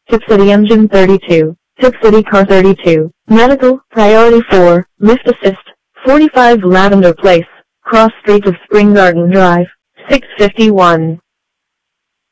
Tip City Engine 32, Tip City Car 32, Medical, Priority 4, Lift Assist, 45 Lavender Place, Cross Street of Spring Garden Drive, 651.